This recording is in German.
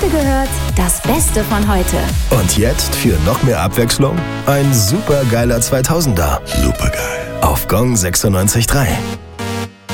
Heute gehört das Beste von heute. Und jetzt für noch mehr Abwechslung ein supergeiler 2000er. Supergeil. Auf Gong 96.3.